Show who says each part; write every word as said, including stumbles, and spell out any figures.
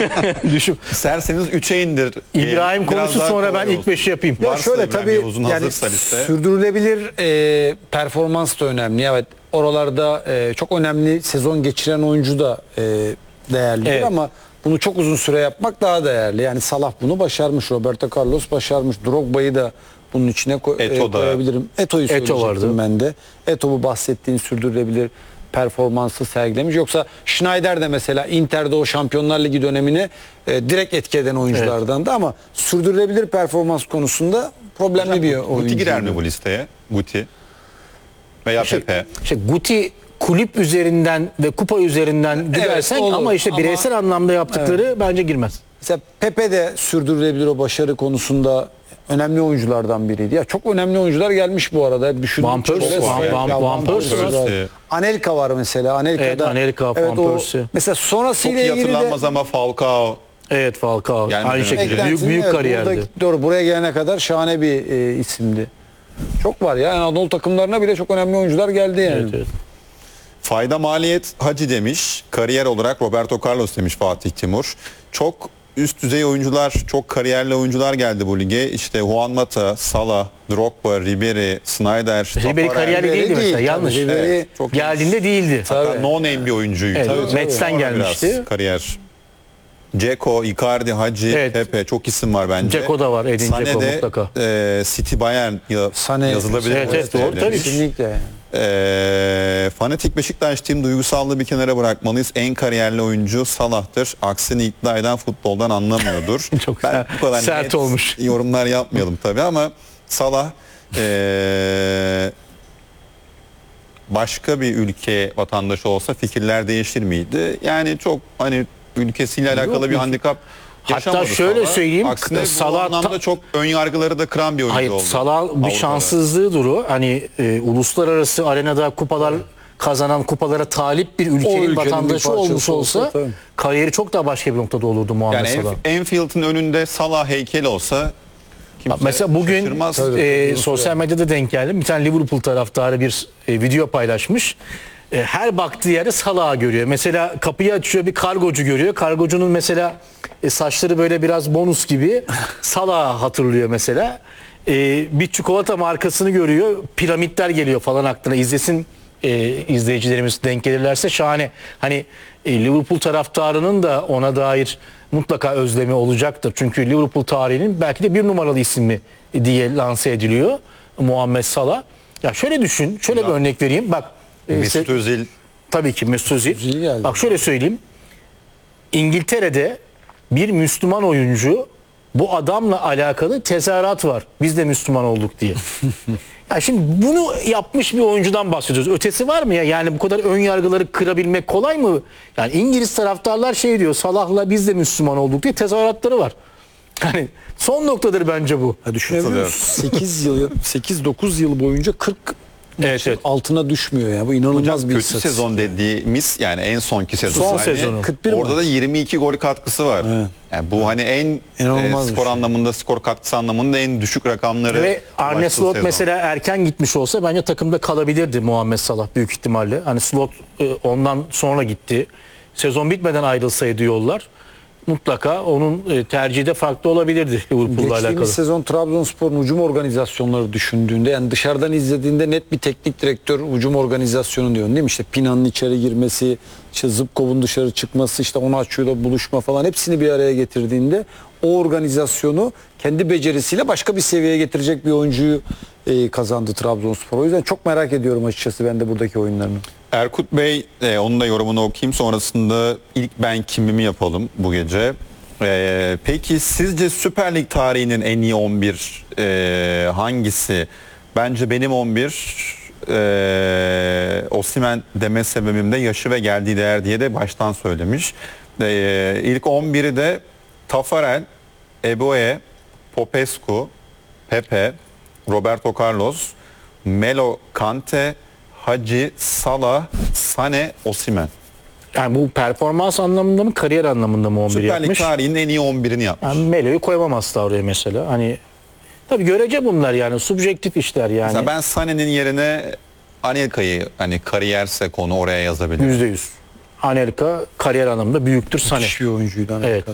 Speaker 1: Düşün.
Speaker 2: İsterseniz üçe indir.
Speaker 1: İbrahim
Speaker 2: Biraz
Speaker 1: konusu
Speaker 2: daha
Speaker 1: sonra
Speaker 2: kolay
Speaker 1: ben ilk
Speaker 2: olsun.
Speaker 1: beşi yapayım.
Speaker 3: Ya
Speaker 2: Varsa
Speaker 3: şöyle
Speaker 2: İbrahim
Speaker 3: tabii
Speaker 2: Yavuz'un
Speaker 3: yani
Speaker 2: hazırsa liste.
Speaker 3: sürdürülebilir e, performans da önemli. Evet, oralarda e, çok önemli sezon geçiren oyuncu da e, değerlidir
Speaker 1: Evet.
Speaker 3: ama bunu çok uzun süre yapmak daha değerli. Yani Salah bunu başarmış, Roberto Carlos başarmış, Drogba'yı da bunun içine koy, e,
Speaker 2: Eto da.
Speaker 3: koyabilirim. Eto'yu
Speaker 1: Eto
Speaker 3: söyleyecektim
Speaker 1: vardı.
Speaker 3: ben de. Eto bu bahsettiğin sürdürülebilir performansı sergilemiş. Yoksa Schneider de mesela Inter'de o Şampiyonlar Ligi dönemine e, direkt etki eden oyunculardan da ama sürdürülebilir performans konusunda problemli bir oyuncu.
Speaker 2: Guti girer mi bu listeye? Guti. Veya
Speaker 1: Şey,
Speaker 2: Pepe.
Speaker 1: işte Guti kulüp üzerinden ve kupa üzerinden gidersen
Speaker 3: olur.
Speaker 1: ama işte
Speaker 3: Ama-
Speaker 1: bireysel anlamda yaptıkları bence girmez.
Speaker 3: Mesela Pepe de sürdürülebilir o başarı konusunda önemli oyunculardan biriydi. Ya çok önemli oyuncular gelmiş bu arada. Hep düşündüm.
Speaker 1: Van Persie,
Speaker 3: Çok
Speaker 1: Van-
Speaker 3: var.
Speaker 1: Van-
Speaker 3: Ya
Speaker 1: Van Persie
Speaker 2: var.
Speaker 3: var. Anelka var mesela. Anelka'da,
Speaker 1: Evet, Anelka, Van
Speaker 3: o-
Speaker 1: Persie.
Speaker 3: Mesela
Speaker 2: Çok
Speaker 3: sonrasıyla
Speaker 2: iyi
Speaker 3: ilgili de
Speaker 2: hatırlanmaz ama Falcao.
Speaker 1: Evet, Falcao
Speaker 2: Yani
Speaker 1: aynı
Speaker 2: evet,
Speaker 1: şekilde büyük
Speaker 3: eklentinin,
Speaker 1: büyük
Speaker 3: evet,
Speaker 1: kariyerdi.
Speaker 3: buradaki- doğru, buraya gelene kadar şahane bir e, isimdi. Çok var ya. Yani Anadolu takımlarına bile çok önemli oyuncular geldi yani.
Speaker 1: Evet, evet.
Speaker 2: Fayda maliyet Hacı demiş. Kariyer olarak Roberto Carlos demiş Fatih Timur. Çok üst düzey oyuncular, çok kariyerli oyuncular geldi bu lige. İşte Juan Mata, Salah, Drogba, Ribery, Snyder,
Speaker 1: Ribery
Speaker 2: Tafarel.
Speaker 1: kariyerli
Speaker 3: Ribery
Speaker 1: değildi
Speaker 3: değil,
Speaker 1: mesela
Speaker 3: tabii,
Speaker 1: yanlış.
Speaker 3: Ribery-
Speaker 2: Evet, çok
Speaker 1: Geldiğinde değildi.
Speaker 2: Hatta
Speaker 3: Tabii.
Speaker 2: no name bir oyuncuydu.
Speaker 1: Evet,
Speaker 2: Tabii,
Speaker 1: Mets'ten
Speaker 2: Sonra
Speaker 1: gelmişti.
Speaker 2: biraz kariyer. Dzeko, Icardi, Hacı,
Speaker 1: Evet.
Speaker 2: Pepe çok isim var bence.
Speaker 1: Dzeko da var, Edin
Speaker 2: Sané
Speaker 1: Dzeko
Speaker 2: de,
Speaker 1: mutlaka.
Speaker 2: e, City Bayern ya,
Speaker 3: Sané-
Speaker 2: yazılabilir.
Speaker 1: Evet,
Speaker 2: bu
Speaker 1: evet,
Speaker 2: listeye
Speaker 1: doğru, tabii.
Speaker 2: demiş.
Speaker 3: Kesinlikle yani.
Speaker 2: E, fanatik Beşiktaş tim duygusallığı bir kenara bırakmalıyız. En kariyerli oyuncu Salah'tır. Aksini iddia eden futboldan anlamıyordur.
Speaker 1: Çok
Speaker 2: ben
Speaker 1: sert-
Speaker 2: bu kadar
Speaker 1: sert
Speaker 2: net
Speaker 1: olmuş.
Speaker 2: yorumlar yapmayalım tabii ama Salah e, başka bir ülke vatandaşı olsa fikirler değişir miydi? Yani çok hani ülkesiyle alakalı bir handikap
Speaker 1: Hatta
Speaker 2: yaşamadı
Speaker 1: şöyle
Speaker 2: Salah.
Speaker 1: söyleyeyim,
Speaker 2: Aksine bu
Speaker 1: Salah
Speaker 2: anlamda
Speaker 1: ta-
Speaker 2: çok ön yargıları da kıran bir oyuncu
Speaker 1: Hayır,
Speaker 2: oldu.
Speaker 1: Salah bir
Speaker 2: Avrupa'da.
Speaker 1: şanssızlığı duru. Hani e, uluslararası arenada kupalar kazanan kupalara talip bir ülkenin
Speaker 3: ülkenin bir
Speaker 1: vatandaşı
Speaker 3: parçası
Speaker 1: olmuş olsa,
Speaker 3: olsa, tabii.
Speaker 1: kariyeri çok daha başka bir noktada olurdu Muhammed
Speaker 2: Yani
Speaker 1: Salah.
Speaker 2: Enf- Enfield'ın önünde Salah heykeli olsa kimse
Speaker 1: Mesela bugün
Speaker 2: şaşırmaz.
Speaker 1: e, sosyal medyada denk geldim. Bir tane Liverpool taraftarı bir e, video paylaşmış. E, her baktığı yerde Salah'ı görüyor. Mesela kapıyı açıyor, bir kargocu görüyor. Kargocunun mesela e, saçları böyle biraz bonus gibi. Salah'ı hatırlıyor mesela. E, bir çikolata markasını görüyor. Piramitler geliyor falan aklına. İzlesin e, izleyicilerimiz denk gelirlerse şahane. Hani e, Liverpool taraftarının da ona dair mutlaka özlemi olacaktır. Çünkü Liverpool tarihinin belki de bir numaralı ismi diye lanse ediliyor Muhammed Salah. Ya şöyle düşün, şöyle bir örnek vereyim. Bak e,
Speaker 2: Mesut
Speaker 1: se-
Speaker 2: Özil
Speaker 1: tabii ki Mesut Özil.
Speaker 3: Özil geldi.
Speaker 1: Bak şöyle söyleyeyim. İngiltere'de bir Müslüman oyuncu bu adamla alakalı tezahürat var. Biz de Müslüman olduk diye. Ya şimdi bunu yapmış bir oyuncudan bahsediyoruz. Ötesi var mı ya? Yani bu kadar ön yargıları kırabilmek kolay mı? Yani İngiliz taraftarlar şey diyor. Salah'la biz de Müslüman olduk diye tezahüratları var. Hani son noktadır bence bu.
Speaker 3: Ya düşünebiliyor musun? sekiz yıl, sekiz dokuz yıl boyunca kırk
Speaker 1: Evet, evet.
Speaker 3: altına düşmüyor ya. Bu inanılmaz
Speaker 2: hocam
Speaker 3: bir
Speaker 2: kötü
Speaker 3: istatistik.
Speaker 2: sezon dediğimiz yani en sonki sezon.
Speaker 1: Son
Speaker 2: Yani
Speaker 1: sezonu.
Speaker 3: kırk bir
Speaker 2: Orada
Speaker 3: maç.
Speaker 2: da yirmi iki gol katkısı var.
Speaker 3: Evet.
Speaker 2: Yani bu hani en
Speaker 3: İnanılmaz
Speaker 2: e,
Speaker 3: bir
Speaker 2: skor
Speaker 3: şey.
Speaker 2: anlamında, skor katkısı anlamında en düşük rakamları.
Speaker 1: Ve Arne
Speaker 2: ulaştığı
Speaker 1: Slot
Speaker 2: sezon.
Speaker 1: mesela erken gitmiş olsa bence takımda kalabilirdi Muhammed Salah büyük ihtimalle. Hani Slot e, ondan sonra gitti. Sezon bitmeden ayrılsaydı yollar mutlaka onun e, tercihi de farklı olabilirdi Liverpool'la
Speaker 3: Geçtiğimiz
Speaker 1: alakalı.
Speaker 3: sezon Trabzonspor'un hücum organizasyonları düşündüğünde yani dışarıdan izlediğinde net bir teknik direktör hücum organizasyonu diyorsun değil mi? İşte Pina'nın içeri girmesi, işte Zubkov'un dışarı çıkması, işte onu açıyla buluşma falan hepsini bir araya getirdiğinde o organizasyonu kendi becerisiyle başka bir seviyeye getirecek bir oyuncuyu e, kazandı Trabzonspor. O yüzden çok merak ediyorum açıkçası ben de buradaki oyunlarını.
Speaker 2: Erkut Bey, e, onun da yorumunu okuyayım. Sonrasında ilk ben kimimi yapalım bu gece. E, peki sizce Süper Lig tarihinin en iyi on bir e, hangisi? Bence benim on bir e, Osimhen deme sebebim de yaşı ve geldiği değer diye de baştan söylemiş. E, ilk on biri de Tafarel, Eboe, Popescu, Pepe, Roberto Carlos, Melo Kante, Hacı, Salah, Sané, Osimhen.
Speaker 1: Yani bu performans anlamında mı kariyer anlamında mı on bir
Speaker 2: Süper Lig
Speaker 1: yapmış?
Speaker 2: tarihinin en iyi on birini yapmış.
Speaker 1: Yani Melo'yu koymam asla oraya mesela. Hani tabii görece bunlar yani subjektif işler yani.
Speaker 2: Mesela ben Sané'nin yerine Anelka'yı hani kariyerse konu oraya yazabilirim.
Speaker 1: yüzde yüz. Anelka kariyer anlamında büyüktür Sané.
Speaker 3: Müthiş bir oyuncuydu.
Speaker 1: Evet.